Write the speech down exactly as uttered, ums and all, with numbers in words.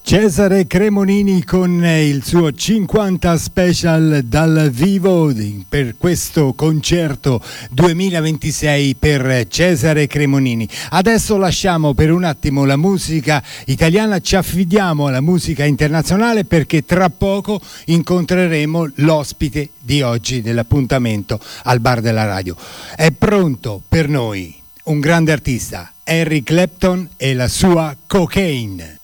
Cesare Cremonini con il suo cinquanta special dal vivo per questo concerto duemilaventisei per Cesare Cremonini. Adesso lasciamo per un attimo la musica italiana, ci affidiamo alla musica internazionale perché tra poco incontreremo l'ospite di oggi dell'appuntamento al Bar della Radio. È pronto per noi un grande artista, Eric Clapton e la sua Cocaine.